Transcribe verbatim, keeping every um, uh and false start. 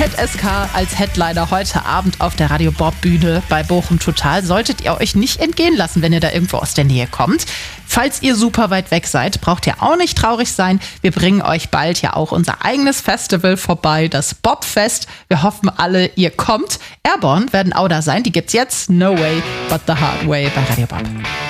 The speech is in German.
Z S K als Headliner heute Abend auf der Radio Bob Bühne bei Bochum Total. Solltet ihr euch nicht entgehen lassen, wenn ihr da irgendwo aus der Nähe kommt. Falls ihr super weit weg seid, braucht ihr auch nicht traurig sein. Wir bringen euch bald ja auch unser eigenes Festival vorbei, das Bobfest. Wir hoffen alle, ihr kommt. Airborne werden auch da sein. Die gibt's jetzt. No way but the hard way bei Radio Bob.